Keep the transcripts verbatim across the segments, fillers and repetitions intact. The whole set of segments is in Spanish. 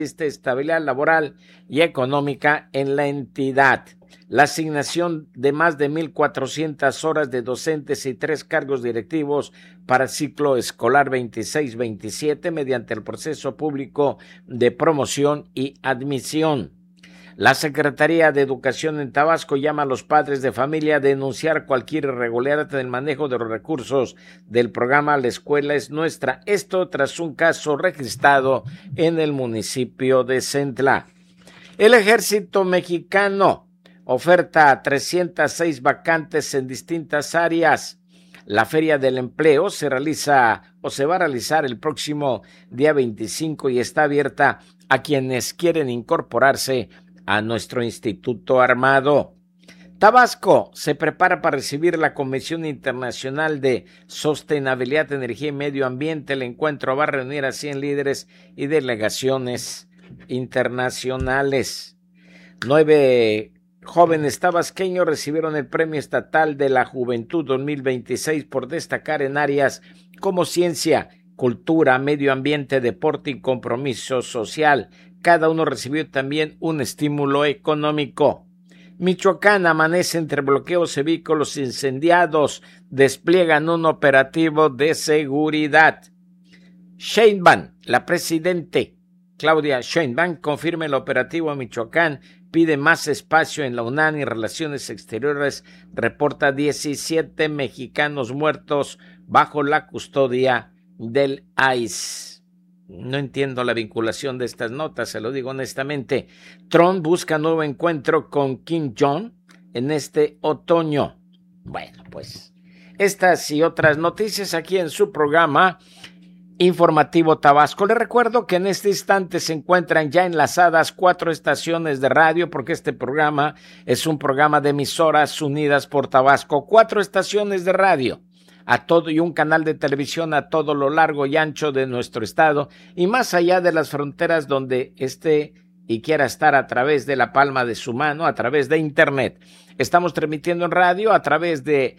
estabilidad laboral y económica en la entidad. La asignación de más de mil cuatrocientas horas de docentes y tres cargos directivos para el ciclo escolar veintiséis veintisiete mediante el proceso público de promoción y admisión. La Secretaría de Educación en Tabasco llama a los padres de familia a denunciar cualquier irregularidad en el manejo de los recursos del programa La Escuela es Nuestra. Esto tras un caso registrado en el municipio de Centla. El Ejército Mexicano oferta trescientas seis vacantes en distintas áreas. La Feria del Empleo se realiza o se va a realizar el próximo día veinticinco y está abierta a quienes quieren incorporarse a nuestro Instituto Armado. Tabasco se prepara para recibir la Convención Internacional de Sostenibilidad, Energía y Medio Ambiente. El encuentro va a reunir a cien líderes y delegaciones internacionales. Nueve jóvenes tabasqueños recibieron el Premio Estatal de la Juventud dos mil veintiséis por destacar en áreas como ciencia, cultura, medio ambiente, deporte y compromiso social. Cada uno recibió también un estímulo económico. Michoacán amanece entre bloqueos y vehículos incendiados. Despliegan un operativo de seguridad. Sheinbaum, la presidente Claudia Sheinbaum, confirma el operativo a Michoacán. Pide más espacio en la UNAM y Relaciones Exteriores. Reporta diecisiete mexicanos muertos bajo la custodia del I C E. No entiendo la vinculación de estas notas, se lo digo honestamente. Trump busca nuevo encuentro con Kim Jong en este otoño. Bueno, pues estas y otras noticias aquí en su programa Informativo Tabasco. Les recuerdo que en este instante se encuentran ya enlazadas cuatro estaciones de radio, porque este programa es un programa de emisoras unidas por Tabasco. Cuatro estaciones de radio a todo y un canal de televisión a todo lo largo y ancho de nuestro estado y más allá de las fronteras donde esté y quiera estar a través de la palma de su mano, a través de internet. Estamos transmitiendo en radio a través de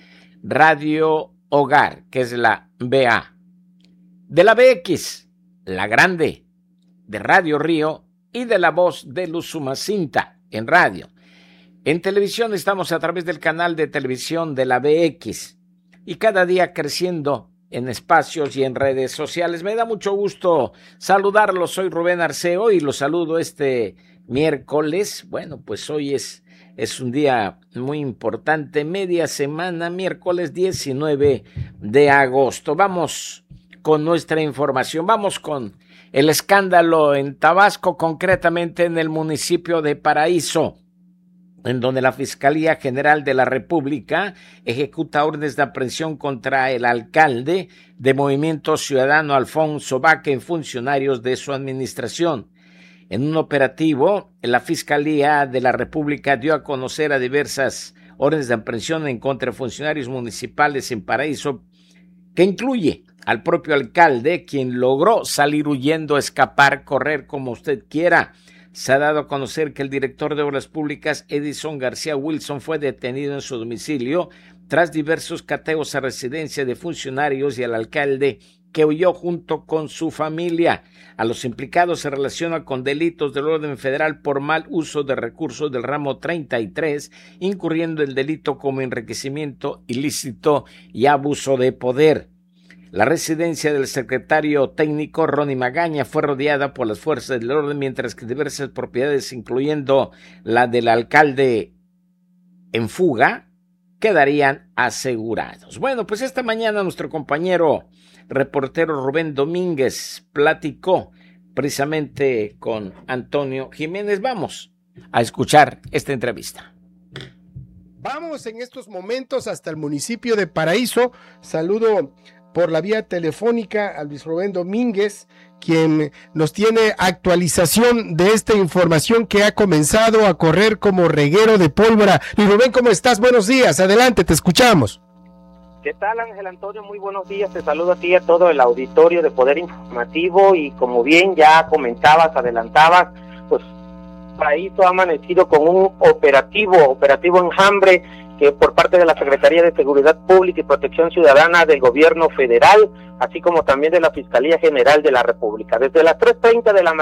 Radio Hogar, que es la B A, de la B X, la grande, de Radio Río y de la Voz de Usumacinta en radio. En televisión estamos a través del canal de televisión de la B X. Y cada día creciendo en espacios y en redes sociales. Me da mucho gusto saludarlos. Soy Rubén Arceo y los saludo este miércoles. Bueno, pues hoy es, es un día muy importante, media semana, miércoles diecinueve de agosto. Vamos con nuestra información. Vamos con el escándalo en Tabasco, concretamente en el municipio de Paraíso, en donde la Fiscalía General de la República ejecuta órdenes de aprehensión contra el alcalde de Movimiento Ciudadano, Alfonso Vaca, y funcionarios de su administración. En un operativo, la Fiscalía de la República dio a conocer a diversas órdenes de aprehensión en contra de funcionarios municipales en Paraíso, que incluye al propio alcalde, quien logró salir huyendo, escapar, correr, como usted quiera. Se ha dado a conocer que el director de Obras Públicas, Edison García Wilson, fue detenido en su domicilio tras diversos cateos a residencia de funcionarios y al alcalde, que huyó junto con su familia. A los implicados se relaciona con delitos del orden federal por mal uso de recursos del ramo treinta y tres, incurriendo el delito como enriquecimiento ilícito y abuso de poder. La residencia del secretario técnico Ronnie Magaña fue rodeada por las fuerzas del orden, mientras que diversas propiedades, incluyendo la del alcalde en fuga, quedarían asegurados. Bueno, pues esta mañana nuestro compañero reportero Rubén Domínguez platicó precisamente con Antonio Jiménez. Vamos a escuchar esta entrevista. Vamos en estos momentos hasta el municipio de Paraíso. Saludo por la vía telefónica a Luis Rubén Domínguez, quien nos tiene actualización de esta información que ha comenzado a correr como reguero de pólvora. Luis Rubén, ¿cómo estás? Buenos días, adelante, te escuchamos. ¿Qué tal, Ángel Antonio? Muy buenos días, te saludo a ti y a todo el auditorio de Poder Informativo, y como bien ya comentabas, adelantabas, pues Paraíso ha amanecido con un operativo, operativo enjambre, que por parte de la Secretaría de Seguridad Pública y Protección Ciudadana del Gobierno Federal, así como también de la Fiscalía General de la República. Desde las tres treinta de la